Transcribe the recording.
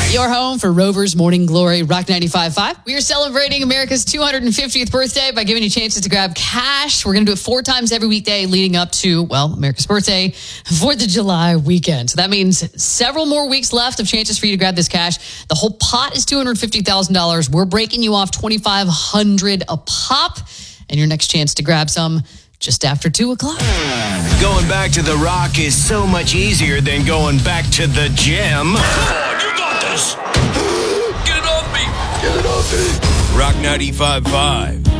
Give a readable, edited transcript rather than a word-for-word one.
Your home for Rover's Morning Glory, Rock 95.5. We are celebrating America's 250th birthday by giving you chances to grab cash. We're going to do it 4 times every weekday leading up to, well, America's birthday, 4th of July weekend. So that means several more weeks left of chances for you to grab this cash. The whole pot is $250,000. We're breaking you off $2,500 a pop. And your next chance to grab some just after 2 o'clock. Going back to the Rock is so much easier than going back to the gym. Come on, you got this. Get it off me. Rock 95.5.